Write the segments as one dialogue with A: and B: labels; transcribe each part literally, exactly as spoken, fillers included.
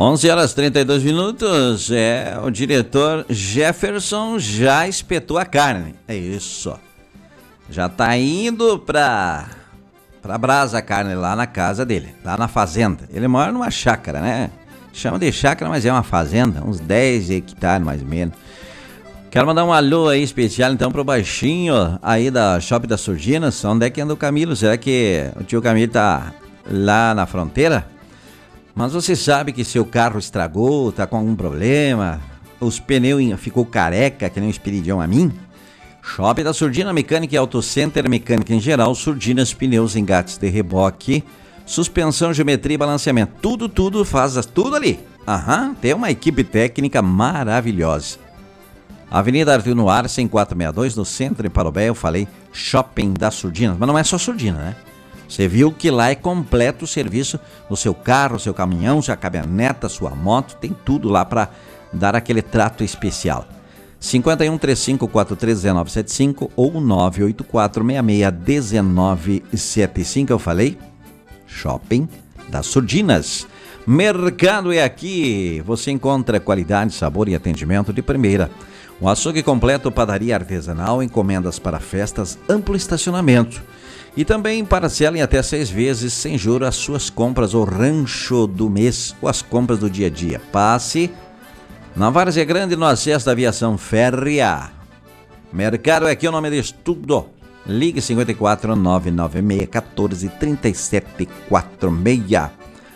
A: onze horas e trinta e dois minutos, é, o diretor Jefferson já espetou a carne, é isso, já tá indo pra, pra brasa a carne lá na casa dele, lá na fazenda, ele mora numa chácara, né, chama de chácara, mas é uma fazenda, uns dez hectares mais ou menos. Quero mandar um alô aí especial então pro baixinho aí da Shopping das Surdinas, onde é que anda o Camilo, será que o tio Camilo tá lá na fronteira? Mas você sabe que seu carro estragou, tá com algum problema, os pneus ficou careca, que nem um espiridião a mim? Shopping da Surdina, mecânica e auto center, mecânica em geral, surdinas, pneus, engates de reboque, suspensão, geometria e balanceamento. Tudo, tudo, faz tudo ali. Aham, tem uma equipe técnica maravilhosa. Avenida Arthur Noar, cem e quatro sessenta e dois, no centro, em Parobé, eu falei Shopping da Surdina, mas não é só Surdina, né? Você viu que lá é completo o serviço no seu carro, seu caminhão, sua caminhoneta, sua moto, tem tudo lá para dar aquele trato especial. cinco um, três cinco quatro três um nove sete cinco ou nove oito quatro seis seis um nove sete cinco, eu falei? Shopping das Surdinas. Mercado é aqui, você encontra qualidade, sabor e atendimento de primeira. Um açougue completo, padaria artesanal, encomendas para festas, amplo estacionamento. E também parcela em até seis vezes sem juros as suas compras ou rancho do mês ou as compras do dia a dia. Passe na Várzea Grande, no acesso da aviação férrea. Mercado é aqui, o nome de tudo. Ligue cinco quatro nove nove seis um quatro três sete quatro seis.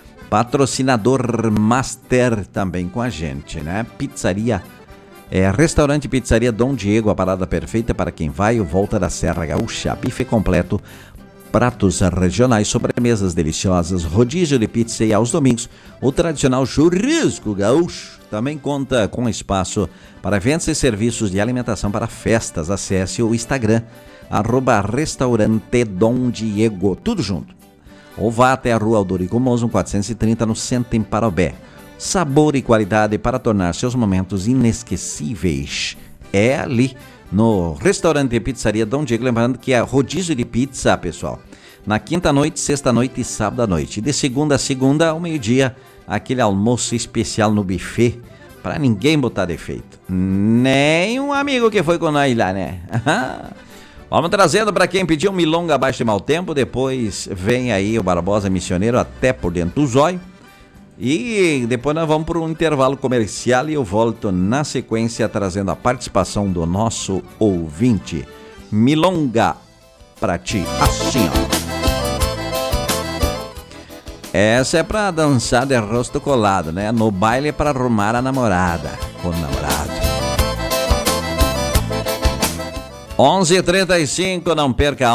A: Patrocinador Master também com a gente, né? Pizzaria, é, restaurante Pizzaria Dom Diego, a parada perfeita para quem vai ou volta da Serra Gaúcha. Bife completo, pratos regionais, sobremesas deliciosas, rodízio de pizza e aos domingos o tradicional churrasco gaúcho. Também conta com espaço para eventos e serviços de alimentação para festas. Acesse o Instagram, arroba restaurante Dom Diego, tudo junto. Ou vá até a rua Aldorico Mozo, quatrocentos e trinta, no centro, em Parobé. Sabor e qualidade para tornar seus momentos inesquecíveis. É ali no restaurante e pizzaria Dom Diego, lembrando que é rodízio de pizza, pessoal, na quinta noite, sexta noite e sábado à noite, de segunda a segunda ao meio-dia, aquele almoço especial no buffet, para ninguém botar defeito, nem um amigo que foi com nós lá, né? Vamos trazendo para quem pediu milonga abaixo de mau tempo, depois vem aí o Barbosa Missioneiro até por dentro do zóio. E depois nós vamos para um intervalo comercial e eu volto na sequência trazendo a participação do nosso ouvinte. Milonga pra ti, assim ó. Essa é pra dançar de rosto colado, né? No baile é pra arrumar a namorada, o namorado. onze e trinta e cinco, não perca a